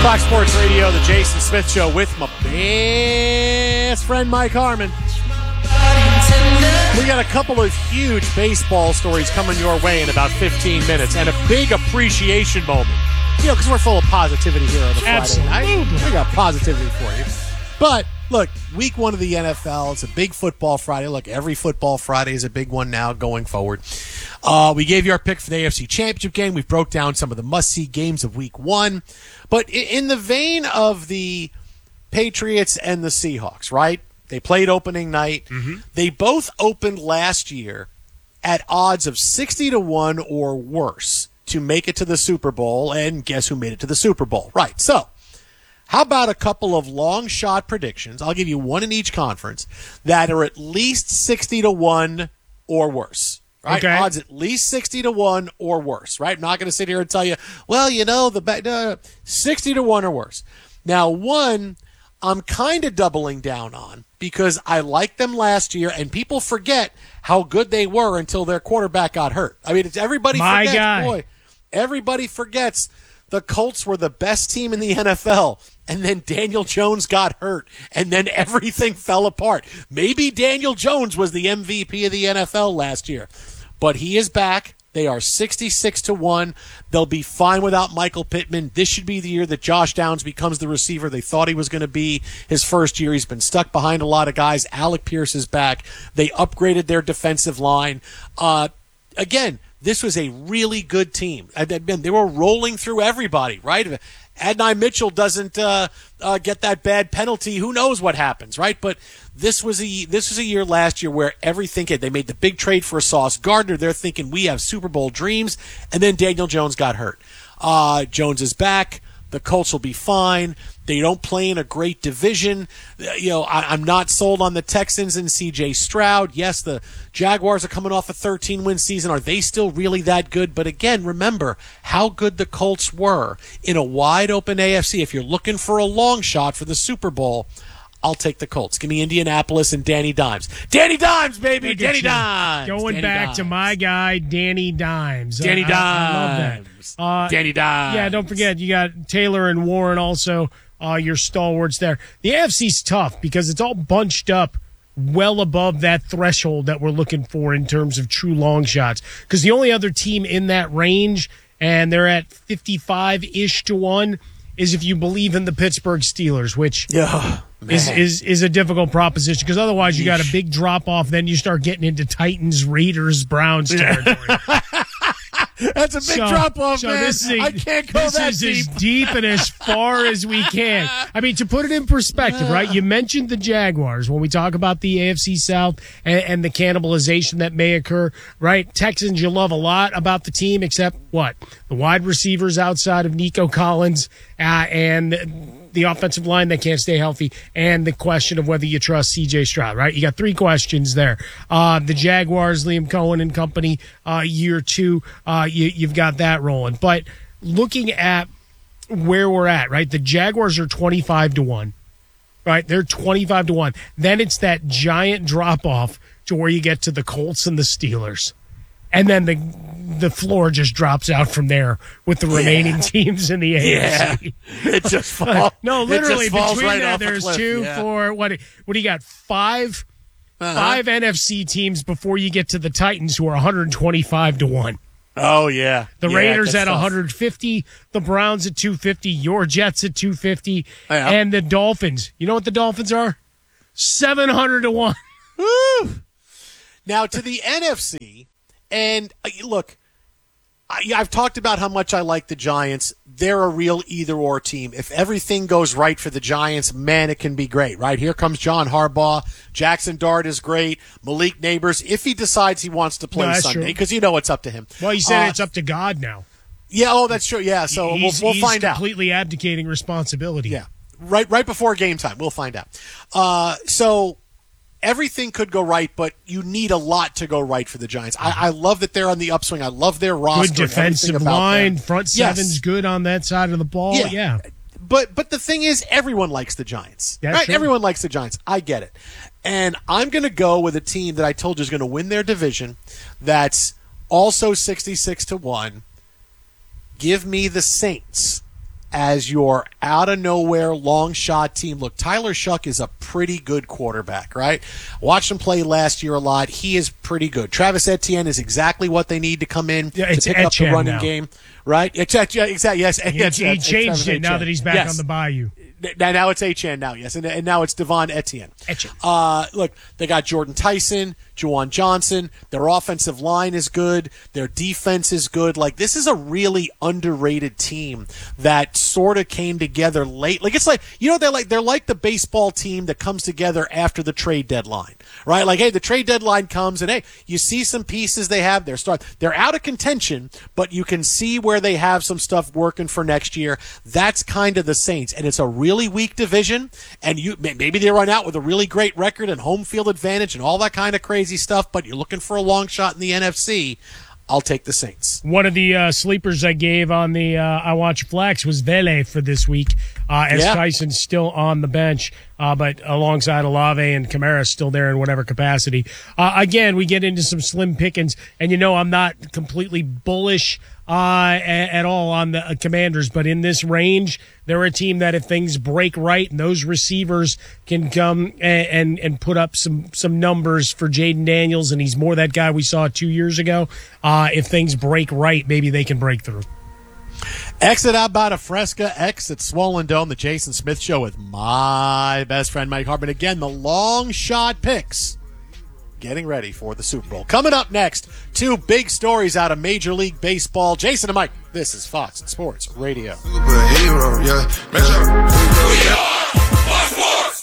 Fox Sports Radio, the Jason Smith Show with my best friend Mike Harmon. We got a couple of huge baseball stories coming your way in about 15 minutes and a big appreciation moment. You know, because we're full of positivity here on the Friday night. We got positivity for you. But, look, week one of the NFL, it's a big football Friday. Look, every football Friday is a big one now going forward. We gave you our pick for the AFC Championship game. We broke down some of the must-see games of week one. But in the vein of the Patriots and the Seahawks, right? They played opening night. Mm-hmm. They both opened last year at odds of 60-1 or worse to make it to the Super Bowl. And guess who made it to the Super Bowl? Right. So, how about a couple of long shot predictions? I'll give you one in each conference that are at least 60-1 or worse. Right? Okay. Odds at least 60-1 or worse. Right? I'm not going to sit here and tell you, well, you know, 60-1 or worse. Now, one I'm kind of doubling down on because I liked them last year, and people forget how good they were until their quarterback got hurt. I mean, it's everybody forgets. Boy, everybody forgets the Colts were the best team in the NFL, and then Daniel Jones got hurt, and then everything fell apart. Maybe Daniel Jones was the MVP of the NFL last year, but he is back. They are 66-1. They'll be fine without Michael Pittman. This should be the year that Josh Downs becomes the receiver they thought he was going to be his first year. He's been stuck behind a lot of guys. Alec Pierce is back. They upgraded their defensive line. Again, this was a really good team. They were rolling through everybody, right? If Adonai Mitchell doesn't get that bad penalty, who knows what happens, right? But this was a year last year where everything they made the big trade for Sauce Gardner. They're thinking we have Super Bowl dreams, and then Daniel Jones got hurt. Jones is back. The Colts will be fine. They don't play in a great division. You know, I'm not sold on the Texans and C.J. Stroud. Yes, the Jaguars are coming off a 13-win season. Are they still really that good? But again, remember how good the Colts were in a wide-open AFC. If you're looking for a long shot for the Super Bowl, I'll take the Colts. Give me Indianapolis and Danny Dimes. Danny Dimes, baby! Danny Dimes! Going back to my guy, Danny Dimes. Danny Dimes. I love that. Danny Dimes. Yeah, don't forget, you got Taylor and Warren also, your stalwarts there. The AFC's tough because it's all bunched up well above that threshold that we're looking for in terms of true long shots. Because the only other team in that range, and they're at 55-ish to 1, is if you believe in the Pittsburgh Steelers, which is a difficult proposition because otherwise you got a big drop off. Then you start getting into Titans, Raiders, Browns territory. That's a big drop off, man. I can't go that deep. This is as deep and as far as we can. I mean, to put it in perspective, right? You mentioned the Jaguars when we talk about the AFC South and the cannibalization that may occur, right? Texans, you love a lot about the team, except what? The wide receivers outside of Nico Collins and the offensive line that can't stay healthy, and the question of whether you trust C.J. Stroud, right? You got three questions there. The Jaguars, Liam Cohen and company, year two, you've got that rolling. But looking at where we're at, right? The Jaguars are 25-1, right? They're 25-1. Then it's that giant drop-off to where you get to the Colts and the Steelers. And then the floor just drops out from there with the remaining teams in the AFC. Yeah. It just falls. No, literally, falls between right that, there's two, four, what do you got? Five NFC teams before you get to the Titans, who are 125-1. Oh, yeah. The Raiders at 150, the Browns at 250, your Jets at 250, and the Dolphins. You know what the Dolphins are? 700-1. Woo! Now, to the NFC, and look, I've talked about how much I like the Giants. They're a real either-or team. If everything goes right for the Giants, man, it can be great, right? Here comes John Harbaugh. Jackson Dart is great. Malik Neighbors, if he decides he wants to play Sunday, because you know it's up to him. Well, you said it's up to God now. Yeah, that's true. Yeah, so we'll find out. He's completely abdicating responsibility. Yeah, right before game time. We'll find out. So everything could go right, but you need a lot to go right for the Giants. I love that they're on the upswing. I love their roster. Good defensive line, front seven's good on that side of the ball. Yeah. But the thing is, everyone likes the Giants. Yeah, right? Sure. Everyone likes the Giants. I get it. And I'm going to go with a team that I told you is going to win their division that's also 66-1. Give me the Saints as your out-of-nowhere long shot team. Look, Tyler Shuck is a pretty good quarterback, right? Watched him play last year a lot. He is pretty good. Travis Etienne is exactly what they need to come in to pick up the running game, right? Exactly. Yes. He changed it now that he's back on the Bayou. Now it's Etienne now, yes. And now it's Devon Etienne. Look, they got Jordan Tyson, Juwan Johnson. Their offensive line is good. Their defense is good. Like, this is a really underrated team that sort of came together late. Like, it's like, they're like the baseball team that comes together after the trade deadline, right? Like, hey, the trade deadline comes and, hey, you see some pieces they have. They're out of contention, but you can see where they have some stuff working for next year. That's kind of the Saints. And it's a really weak division, and maybe they run out with a really great record and home field advantage and all that kind of crazy stuff, but you're looking for a long shot in the NFC. I'll take the Saints. One of the sleepers I gave on the I Watch Flex was Vele for this week, as Tyson's still on the bench, but alongside Olave and Kamara still there in whatever capacity. Again, we get into some slim pickings, and I'm not completely bullish at all on the Commanders, but in this range, they're a team that if things break right and those receivers can come and put up some numbers for Jaden Daniels, and he's more that guy we saw 2 years ago, if things break right, maybe they can break through. Exit out by the Fresca, exit Swollen Dome, the Jason Smith Show with my best friend Mike Hartman. Again, the long shot picks. Getting ready for the Super Bowl. Coming up next, two big stories out of Major League Baseball. Jason and Mike, this is Fox Sports Radio. Superhero, yeah. We are Fox Sports.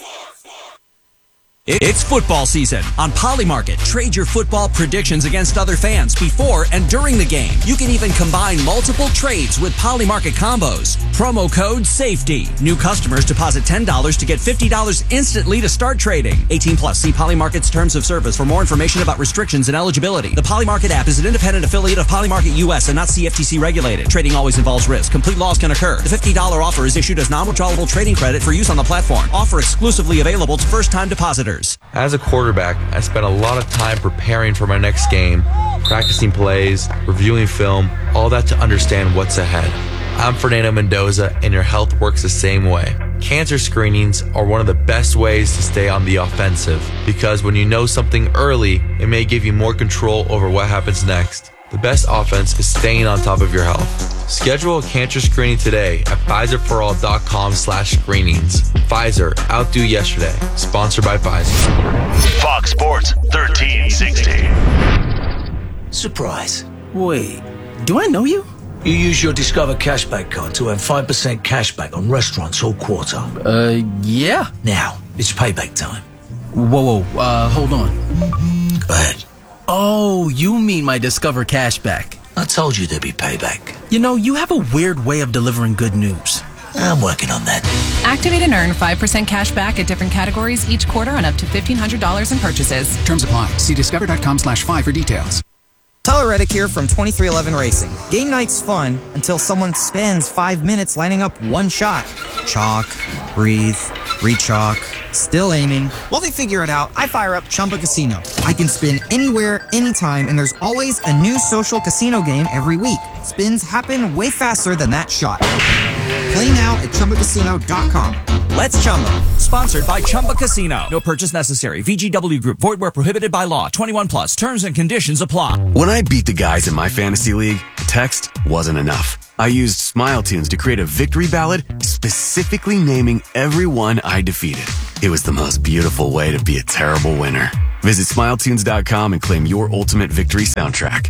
It's football season. On Polymarket, trade your football predictions against other fans before and during the game. You can even combine multiple trades with Polymarket combos. Promo code SAFETY. New customers deposit $10 to get $50 instantly to start trading. 18 plus. See Polymarket's terms of service for more information about restrictions and eligibility. The Polymarket app is an independent affiliate of Polymarket US and not CFTC regulated. Trading always involves risk. Complete loss can occur. The $50 offer is issued as non-withdrawable trading credit for use on the platform. Offer exclusively available to first-time depositors. As a quarterback, I spent a lot of time preparing for my next game, practicing plays, reviewing film, all that to understand what's ahead. I'm Fernando Mendoza, and your health works the same way. Cancer screenings are one of the best ways to stay on the offensive, because when you know something early, it may give you more control over what happens next. The best offense is staying on top of your health. Schedule a cancer screening today at PfizerForAll.com/screenings. Pfizer, outdo yesterday. Sponsored by Pfizer. Fox Sports 1360. Surprise. Wait, do I know you? You use your Discover Cashback card to earn 5% cashback on restaurants all quarter. Yeah. Now, it's payback time. Whoa, hold on. Go ahead. Oh, you mean my Discover Cashback. I told you there'd be payback. You have a weird way of delivering good news. I'm working on that. Activate and earn 5% cash back at different categories each quarter on up to $1,500 in purchases. Terms apply. See discover.com/5 for details. Tyler Reddick here from 2311 Racing. Game night's fun until someone spends 5 minutes lining up one shot. Chalk, breathe, re-chalk, still aiming. While they figure it out, I fire up Chumba Casino. I can spin anywhere, anytime, and there's always a new social casino game every week. Spins happen way faster than that shot. Play now at ChumbaCasino.com. Let's Chumba. Sponsored by Chumba Casino. No purchase necessary. VGW Group. Void where prohibited by law. 21 plus. Terms and conditions apply. When I beat the guys in my fantasy league, text wasn't enough. I used Smile Tunes to create a victory ballad specifically naming everyone I defeated. It was the most beautiful way to be a terrible winner. Visit SmileTunes.com and claim your ultimate victory soundtrack.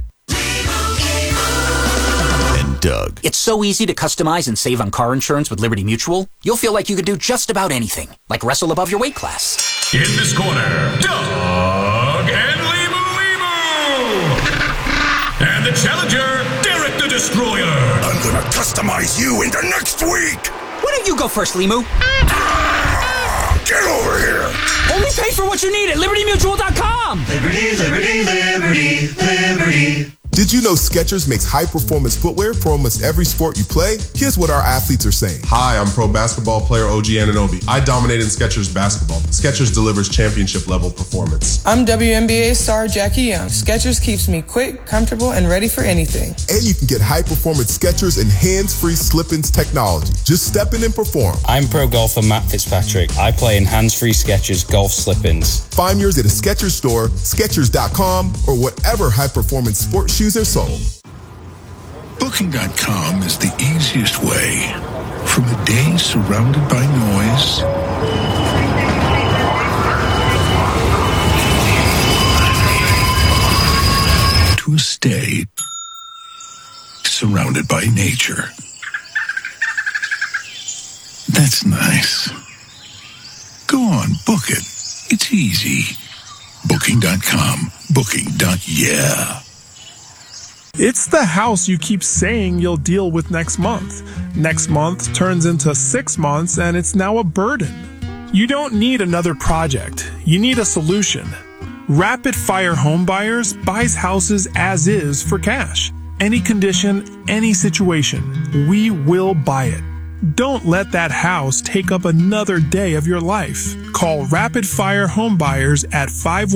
Doug. It's so easy to customize and save on car insurance with Liberty Mutual. You'll feel like you could do just about anything, like wrestle above your weight class. In this corner, Doug and Limu. And the challenger, Derek the Destroyer. I'm gonna customize you into next week. Why don't you go first, Limu? Get over here. Only pay for what you need at LibertyMutual.com. Liberty, liberty, liberty, liberty. Did you know Skechers makes high-performance footwear for almost every sport you play? Here's what our athletes are saying. Hi, I'm pro basketball player OG Anunoby. I dominate in Skechers basketball. Skechers delivers championship-level performance. I'm WNBA star Jackie Young. Skechers keeps me quick, comfortable, and ready for anything. And you can get high-performance Skechers and hands-free slip-ins technology. Just step in and perform. I'm pro golfer Matt Fitzpatrick. I play in hands-free Skechers golf slip-ins. Find yours at a Skechers store, Skechers.com, or whatever high-performance sports shoes are sold. Booking.com is the easiest way. From a day surrounded by noise to a stay surrounded by nature. That's nice. Go on, book it. It's easy. Booking.com. Booking.yeah. It's the house you keep saying you'll deal with next month. Next month turns into 6 months and it's now a burden. You don't need another project. You need a solution. Rapid Fire Home Buyers buys houses as is for cash. Any condition, any situation, we will buy it. Don't let that house take up another day of your life. Call Rapid Fire Home Buyers at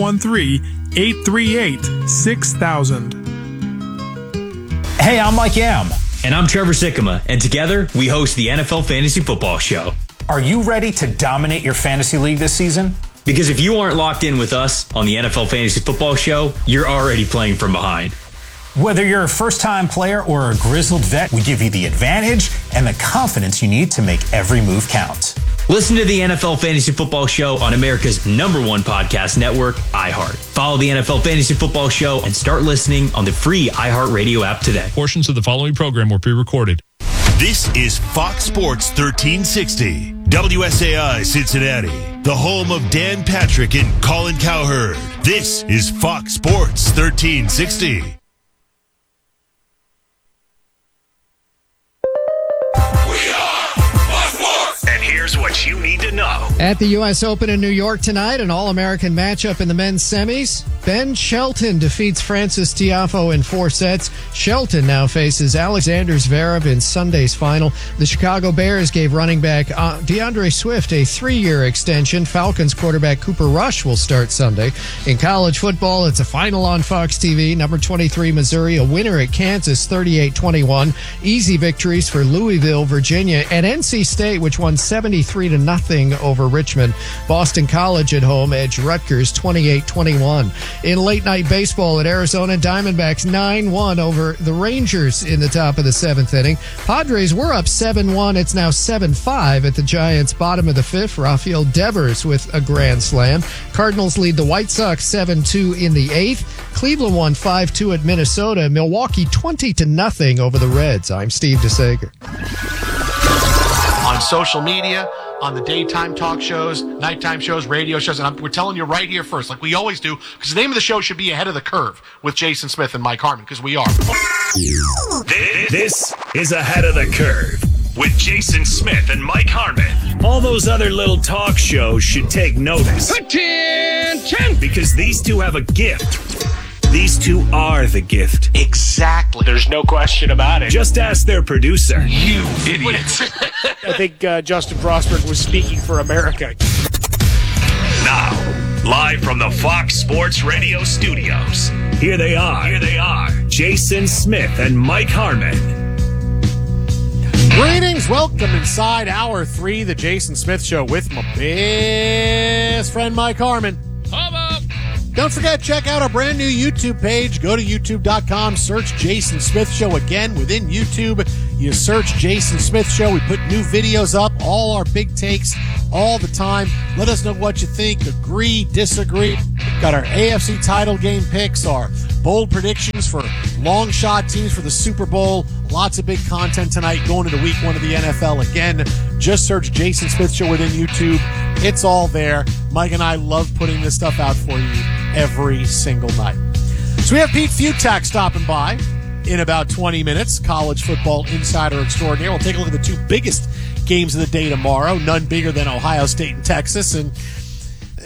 513-838-6000. Hey, I'm Mike Yam. And I'm Trevor Sikkema. And together, we host the NFL Fantasy Football Show. Are you ready to dominate your fantasy league this season? Because if you aren't locked in with us on the NFL Fantasy Football Show, you're already playing from behind. Whether you're a first-time player or a grizzled vet, we give you the advantage and the confidence you need to make every move count. Listen to the NFL Fantasy Football Show on America's #1 podcast network, iHeart. Follow the NFL Fantasy Football Show and start listening on the free iHeartRadio app today. Portions of the following program were pre-recorded. This is Fox Sports 1360, WSAI Cincinnati, the home of Dan Patrick and Colin Cowherd. This is Fox Sports 1360. Here's what you need to know. At the U.S. Open in New York tonight, an All-American matchup in the men's semis. Ben Shelton defeats Francis Tiafoe in 4 sets. Shelton now faces Alexander Zverev in Sunday's final. The Chicago Bears gave running back DeAndre Swift a 3-year extension. Falcons quarterback Cooper Rush will start Sunday. In college football, it's a final on Fox TV. Number 23 Missouri, a winner at Kansas, 38-21. Easy victories for Louisville, Virginia, and NC State, which won 73-0 over Richmond. Boston College at home edged Rutgers 28-21. In late night baseball at Arizona, Diamondbacks 9-1 over the Rangers in the top of the 7th inning. Padres were up 7-1. It's now 7-5 at the Giants' bottom of the 5th. Rafael Devers with a grand slam. Cardinals lead the White Sox 7-2 in the 8th. Cleveland won 5-2 at Minnesota. Milwaukee 20-0 over the Reds. I'm Steve DeSager. On social media, on the daytime talk shows, nighttime shows, radio shows, and we're telling you right here first, like we always do, because the name of the show should be Ahead of the Curve with Jason Smith and Mike Harmon, because we are. This is Ahead of the Curve with Jason Smith and Mike Harmon. All those other little talk shows should take notice. Attention! Because these two have a gift. These two are the gift. Exactly. There's no question about it. Just ask their producer. You idiots. I think Justin Frostberg was speaking for America. Now, live from the Fox Sports Radio studios, here they are, Jason Smith and Mike Harmon. Greetings. Welcome inside Hour 3, the Jason Smith Show with my best friend Mike Harmon. Don't forget, check out our brand new YouTube page. Go to youtube.com, search Jason Smith Show. Again, within YouTube, you search Jason Smith Show. We put new videos up, all our big takes, all the time. Let us know what you think. Agree, disagree. Got our AFC title game picks, our bold predictions for long shot teams for the Super Bowl. Lots of big content tonight going into week 1 of the NFL. Again, just search Jason Smith Show within YouTube. It's all there. Mike and I love putting this stuff out for you every single night. So we have Pete Futak stopping by in about 20 minutes, college football insider extraordinaire. We'll take a look at the 2 biggest games of the day tomorrow, none bigger than Ohio State and Texas. And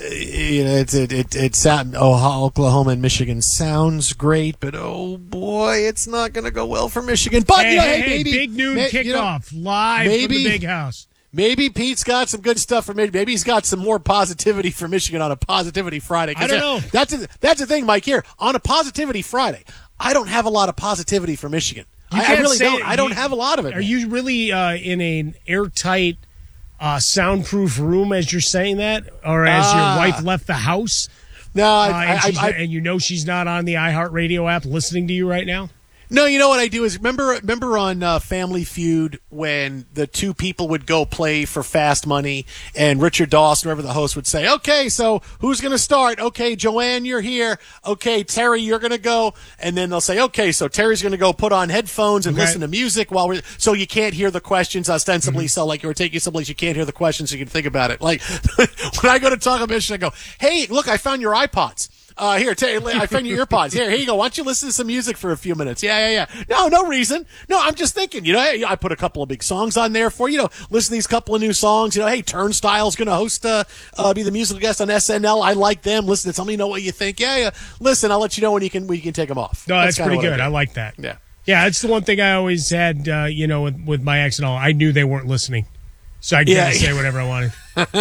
Oklahoma and Michigan sounds great, but oh boy, it's not going to go well for Michigan. But hey, big noon kickoff live from the Big House. Maybe Pete's got some good stuff for Michigan. Maybe he's got some more positivity for Michigan on a Positivity Friday. I don't know. That's the thing, Mike. Here on a Positivity Friday, I don't have a lot of positivity for Michigan. I really don't. I don't have a lot of it. Are you really in an airtight, soundproof room as you're saying that, or as your wife left the house? No, and you know she's not on the iHeartRadio app listening to you right now? No, you know what I do is remember on Family Feud when the two people would go play for fast money and Richard Dawson, whoever the host, would say, okay, so who's going to start? Okay, Joanne, you're here. Okay, Terry, you're going to go. And then they'll say, okay, so Terry's going to go put on headphones and listen to music so you can't hear the questions ostensibly. So like you were taking someplace you can't hear the questions so you can think about it. Like when I go to talk about Michigan, I go, hey, look, I found your iPods. Here, I found your earpods. Here you go. Why don't you listen to some music for a few minutes? Yeah. No reason. No, I'm just thinking, hey, I put a couple of big songs on there for you. Listen to these couple of new songs. Hey, Turnstile's going to host, be the musical guest on SNL. I like them. Listen to tell me what you think. Yeah. Listen, I'll let you know when you can take them off. No, that's pretty good. I like that. Yeah. Yeah, it's the one thing I always had, with my ex and all. I knew they weren't listening. So I could say whatever I wanted.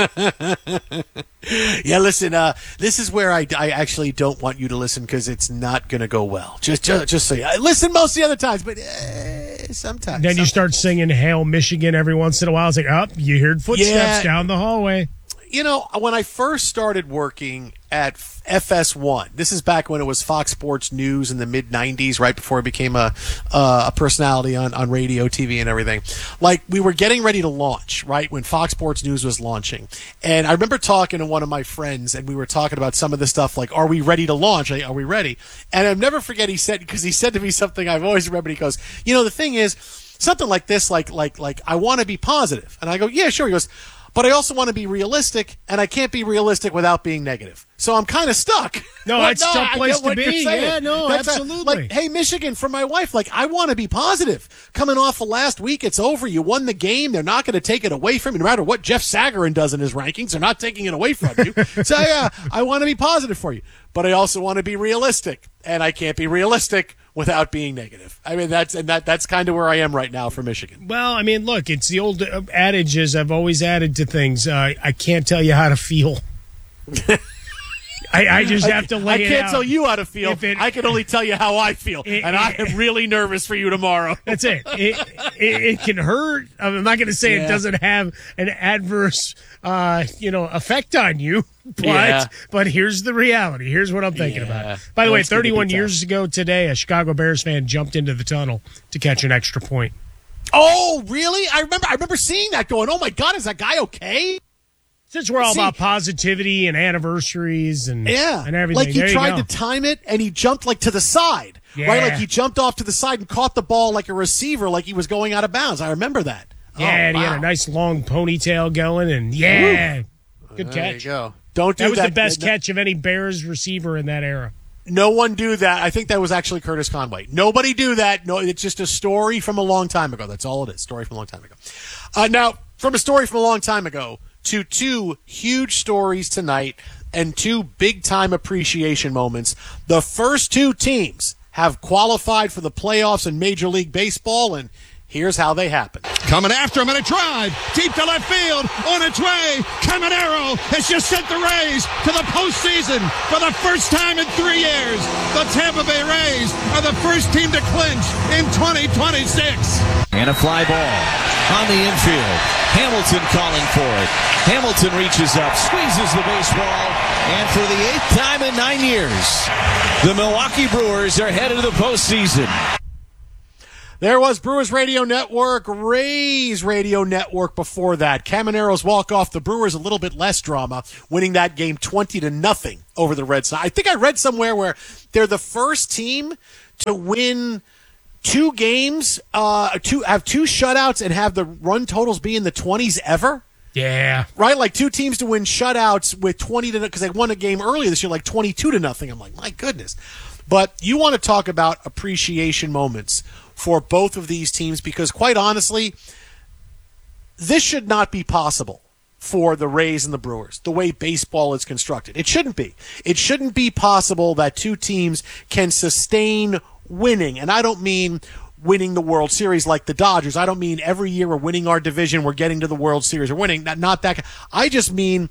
Yeah, listen, this is where I actually don't want you to listen because it's not going to go well. Just so you listen most of the other times, but sometimes. Then you start singing Hail Michigan every once in a while. It's like, you heard footsteps down the hallway. When I first started working at FS1, this is back when it was Fox Sports News in the mid-'90s, right before it became a personality on radio, TV, and everything. Like, we were getting ready to launch, right, when Fox Sports News was launching. And I remember talking to one of my friends, and we were talking about some of the stuff, like, are we ready to launch? Are we ready? And I'll never forget he said to me something I've always remembered. He goes, the thing is, something like this, like I want to be positive. And I go, yeah, sure. He goes, but I also want to be realistic, and I can't be realistic without being negative. So I'm kind of stuck. No, it's a tough place to be. Yeah, no, absolutely. Hey, Michigan, for my wife, I want to be positive. Coming off of last week, it's over. You won the game. They're not going to take it away from you. No matter what Jeff Sagarin does in his rankings, they're not taking it away from you. So, yeah, I want to be positive for you. But I also want to be realistic, and I can't be realistic without being negative. I mean, that's kind of where I am right now for Michigan. Well, I mean, look, it's the old adages I've always added to things. I can't tell you how to feel. I just have to lay it out. I can't tell you how to feel. I can only tell you how I feel, and I am really nervous for you tomorrow. That's it. It can hurt. I'm not going to say it doesn't have an adverse, effect on you, but here's the reality. Here's what I'm thinking about. By the way, 31 years ago today, a Chicago Bears fan jumped into the tunnel to catch an extra point. Oh, really? I remember seeing that going, oh my God, is that guy okay? Since we're all about positivity and anniversaries and everything. Like he tried to time it and he jumped to the side. Yeah. Right? Like he jumped off to the side and caught the ball like a receiver, like he was going out of bounds. I remember that. Yeah, and he had a nice long ponytail going and good catch. There you go. Don't do that. That was the best catch of any Bears receiver in that era. No one do that. I think that was actually Curtis Conway. Nobody do that. No, it's just a story from a long time ago. That's all it is. Story from a long time ago. Now, from a story from a long time ago to two huge stories tonight and two big-time appreciation moments. The first two teams have qualified for the playoffs in Major League Baseball, and here's how they happened. Coming after him in a drive, deep to left field, on its way. Caminero has just sent the Rays to the postseason for the first time in 3 years. The Tampa Bay Rays are the first team to clinch in 2026. And a fly ball on the infield. Hamilton calling for it. Hamilton reaches up, squeezes the baseball, and for the 8th time in 9 years, the Milwaukee Brewers are headed to the postseason. There was Brewers Radio Network, Rays Radio Network before that. Caminero's walk-off, the Brewers a little bit less drama, winning that game 20-0 over the Red Sox. I think I read somewhere where they're the first team to win 2 games, have 2 shutouts and have the run totals be in the 20s ever. Yeah. Right? Like 2 teams to win shutouts with 20-0, because they won a game earlier this year, like 22-0. I'm like, my goodness. But you want to talk about appreciation moments for both of these teams, because quite honestly, this should not be possible for the Rays and the Brewers, the way baseball is constructed. It shouldn't be. It shouldn't be possible that two teams can sustain winning. And I don't mean winning the World Series like the Dodgers. I don't mean every year we're winning our division, we're getting to the World Series, we're winning. Not that. I just mean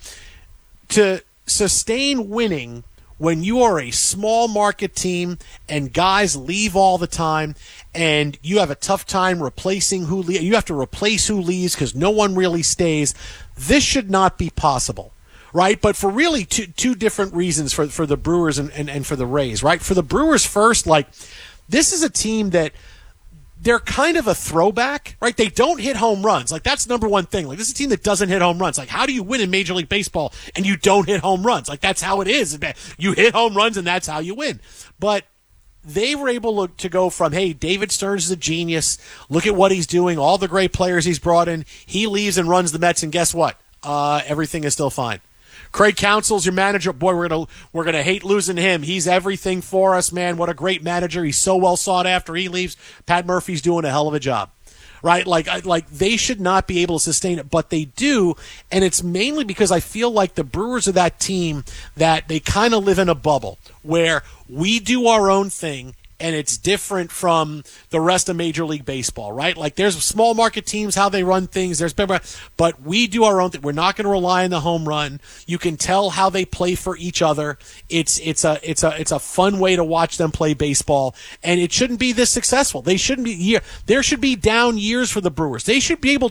to sustain winning when you are a small market team and guys leave all the time and you have a tough time replacing who leaves. You have to replace who leaves because no one really stays. This should not be possible, right? But for really two different reasons for the Brewers and for the Rays, right? For the Brewers first, like, this is a team that they're kind of a throwback, right? They don't hit home runs. Like, that's number one thing. Like, this is a team that doesn't hit home runs. Like, how do you win in Major League Baseball and you don't hit home runs? Like, that's how it is. You hit home runs and that's how you win. But they were able to go from, hey, David Stearns is a genius. Look at what he's doing. All the great players he's brought in. He leaves and runs the Mets, and guess what? Everything is still fine. Craig Counsell's your manager. Boy, we're gonna hate losing him. He's everything for us, man. What a great manager. He's so well sought after. He leaves. Pat Murphy's doing a hell of a job. Right? Like they should not be able to sustain it, but they do, and it's mainly because I feel like the Brewers are that team that they kind of live in a bubble where we do our own thing and it's different from the rest of Major League Baseball, right? Like, there's small market teams, how they run things. But we do our own thing. We're not going to rely on the home run. You can tell how they play for each other. It's a fun way to watch them play baseball, and it shouldn't be this successful. They shouldn't be. There should be down years for the Brewers. They shouldn't be able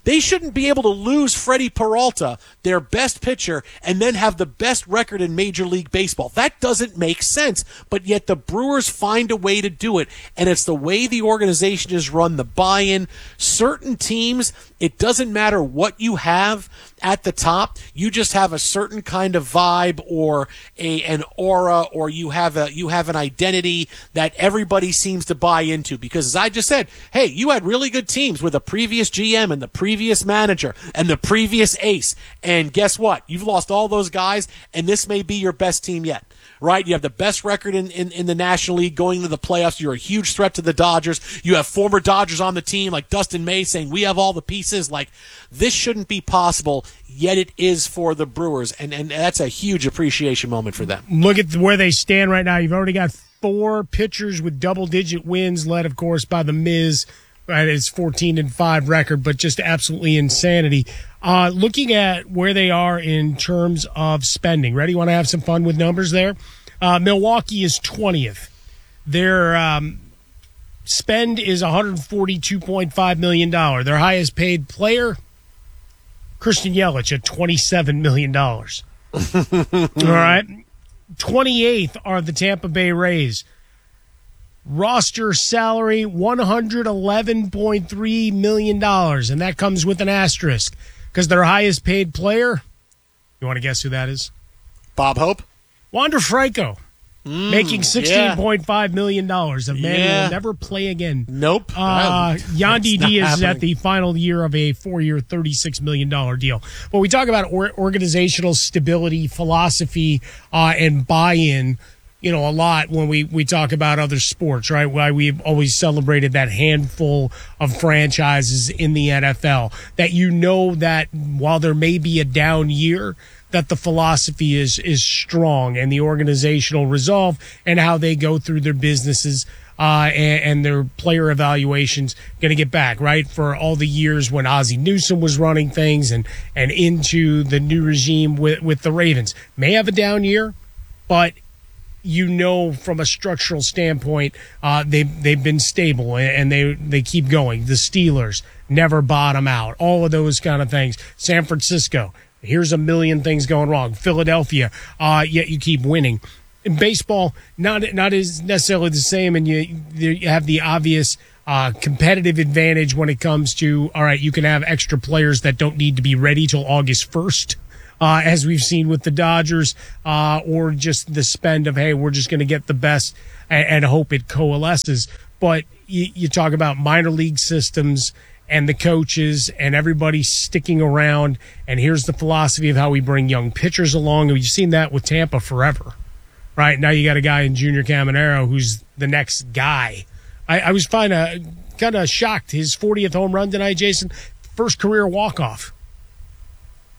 to lose Freddie Peralta, their best pitcher, and then have the best record in Major League Baseball. That doesn't make sense. But yet the Brewers find a way to do it, and it's the way the organization is run, the buy-in. Certain teams, it doesn't matter what you have at the top, you just have a certain kind of vibe or an aura, or you have an identity that everybody seems to buy into. Because as I just said, hey, you had really good teams with a previous GM and the previous manager and the previous ace, and guess what? You've lost all those guys, and this may be your best team yet. Right? You have the best record in the National League going to the playoffs. You're a huge threat to the Dodgers. You have former Dodgers on the team like Dustin May saying, we have all the pieces. Like, this shouldn't be possible, yet it is for the Brewers. And that's a huge appreciation moment for them. Look at where they stand right now. You've already got 4 pitchers with double-digit wins, led, of course, by the Miz. Right, it's 14-5 record, but just absolutely insanity. Looking at where they are in terms of spending. Ready? Want to have some fun with numbers there? Milwaukee is 20th. Their spend is $142.5 million. Their highest paid player, Christian Yelich, at $27 million. All right. 28th are the Tampa Bay Rays. Roster salary, $111.3 million, and that comes with an asterisk because their highest paid player, you want to guess who that is? Bob Hope? Wander Franco, making $16.5 million. A man who will never play again. Nope. Yandy Diaz is at the final year of a 4-year, $36 million deal. But we talk about organizational stability, philosophy, and buy-in, a lot when we talk about other sports, right? Why we've always celebrated that handful of franchises in the NFL, that that while there may be a down year, that the philosophy is strong, and the organizational resolve and how they go through their businesses and their player evaluations going to get back, right? For all the years when Ozzie Newsome was running things and into the new regime with the Ravens. May have a down year, but from a structural standpoint, they've been stable and they keep going. The Steelers never bottom out. All of those kind of things. San Francisco, here's a million things going wrong. Philadelphia, yet you keep winning. In baseball, not as necessarily the same, and you have the obvious competitive advantage when it comes to, all right, you can have extra players that don't need to be ready till August 1st. As we've seen with the Dodgers, or just the spend of, hey, we're just going to get the best and hope it coalesces. But you talk about minor league systems and the coaches and everybody sticking around, and here's the philosophy of how we bring young pitchers along. And we've seen that with Tampa forever, right? Now you got a guy in Junior Caminero who's the next guy. I was kind of shocked. His 40th home run tonight, Jason, first career walk-off.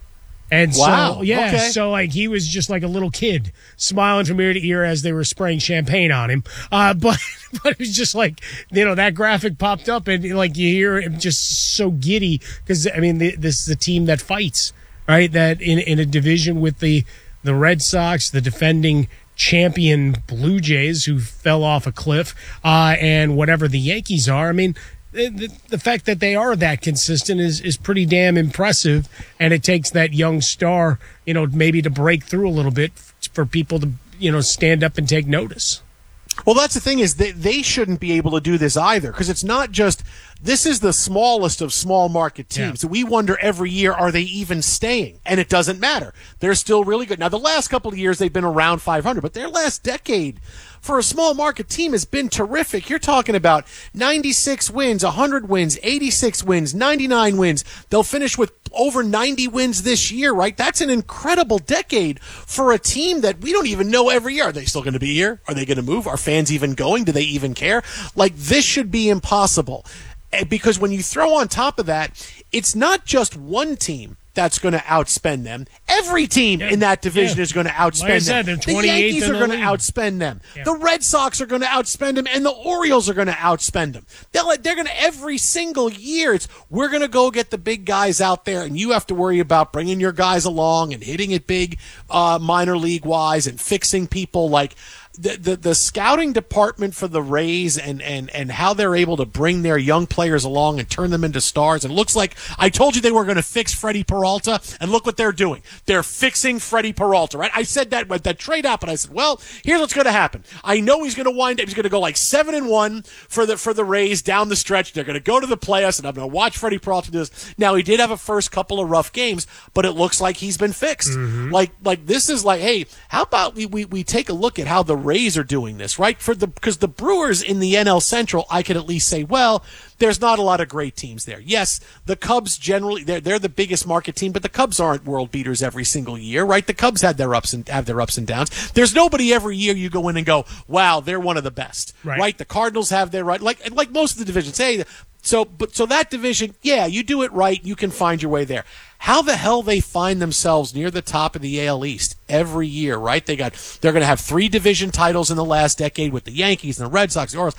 And wow. so, yeah, okay. so like he was just like a little kid smiling from ear to ear as they were spraying champagne on him. But it was just like, that graphic popped up and like you hear him just so giddy because, I mean, this is a team that fights, right? That in a division with the Red Sox, the defending champion Blue Jays who fell off a cliff, and whatever the Yankees are. I mean, the fact that they are that consistent is pretty damn impressive, and it takes that young star, maybe to break through a little bit for people to, stand up and take notice. Well, that's the thing is they shouldn't be able to do this either because it's not just this is the smallest of small market teams. Yeah. We wonder every year, are they even staying? And it doesn't matter. They're still really good. Now, the last couple of years they've been around 500, but their last decade for a small market team has been terrific. You're talking about 96 wins, 100 wins, 86 wins, 99 wins. They'll finish with over 90 wins this year, right? That's an incredible decade for a team that we don't even know every year. Are they still going to be here? Are they going to move? Are fans even going? Do they even care? Like, this should be impossible. Because when you throw on top of that, it's not just one team that's going to outspend them. Every team in that division is going to outspend like I said, them. The Yankees are going to league. Outspend them. Yeah. The Red Sox are going to outspend them, and the Orioles are going to outspend them. They're going to every single year. We're going to go get the big guys out there, and you have to worry about bringing your guys along and hitting it big, minor league wise, and fixing people like. The scouting department for the Rays and how they're able to bring their young players along and turn them into stars. And it looks like I told you they were going to fix Freddie Peralta, and look what they're doing. They're fixing Freddie Peralta, right? I said that when that trade happened. I said, well, here's what's going to happen. I know he's going to wind up. He's going to go like 7-1 for the Rays down the stretch. They're going to go to the playoffs, and I'm going to watch Freddie Peralta do this. Now, he did have a first couple of rough games, but it looks like he's been fixed. Mm-hmm. Like this is like, hey, how about we take a look at how the Rays are doing this, right? Because the Brewers in the NL Central, I could at least say, well, there's not a lot of great teams there. Yes, the Cubs generally they're the biggest market team, but the Cubs aren't world beaters every single year, right? The Cubs have their ups and downs. There's nobody every year you go in and go, wow, they're one of the best, right? The Cardinals have their right, like most of the divisions. Hey, so that division, yeah, you do it right, you can find your way there. How the hell they find themselves near the top of the AL East every year, right? They're going to have 3 division titles in the last decade with the Yankees and the Red Sox, the Orioles.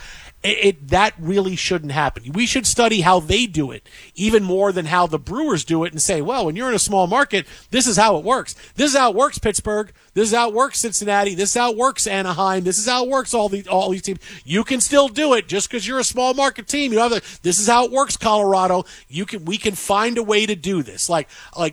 That really shouldn't happen. We should study how they do it even more than how the Brewers do it and say, well, when you're in a small market, this is how it works. This is how it works, Pittsburgh. This is how it works, Cincinnati. This is how it works, Anaheim. This is how it works, all these teams. You can still do it just because you're a small market team. This is how it works, Colorado. We can find a way to do this. Like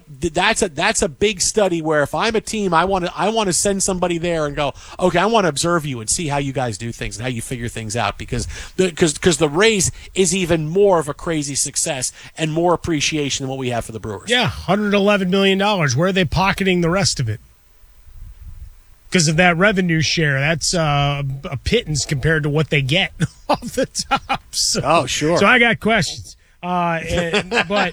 that's a big study where if I'm a team, I want to send somebody there and go, okay, I want to observe you and see how you guys do things and how you figure things out because the Rays is even more of a crazy success and more appreciation than what we have for the Brewers. Yeah, $111 million. Where are they pocketing the rest of it? Because of that revenue share, that's a pittance compared to what they get off the top. So, sure. So I got questions. But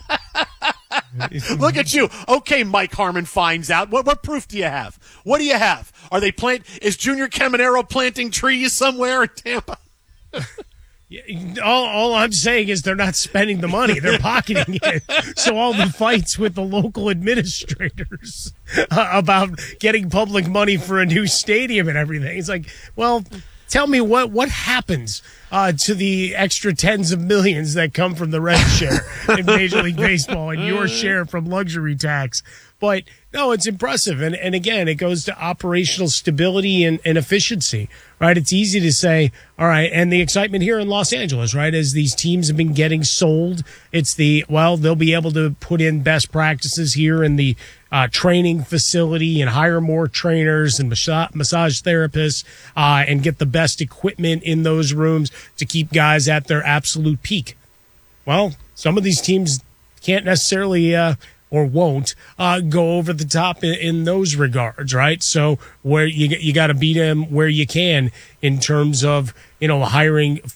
look at you. Okay, Mike Harmon finds out. What proof do you have? What do you have? Are they is Junior Caminero planting trees somewhere in Tampa? All I'm saying is they're not spending the money. They're pocketing it. So all the fights with the local administrators about getting public money for a new stadium and everything. It's like, well, tell me what happens to the extra tens of millions that come from the red share in Major League Baseball and your share from luxury tax. But no, it's impressive. And again, it goes to operational stability and efficiency, right? It's easy to say, all right, and the excitement here in Los Angeles, right, as these teams have been getting sold, it's they'll be able to put in best practices here in the training facility and hire more trainers and massage therapists and get the best equipment in those rooms to keep guys at their absolute peak. Well, some of these teams can't necessarily or won't go over the top in those regards, right? So where you got to beat them where you can in terms of hiring